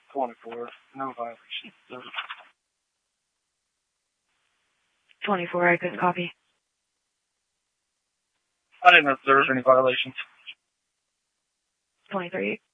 24. No violations. 24, I couldn't copy. I didn't observe any violations. 23.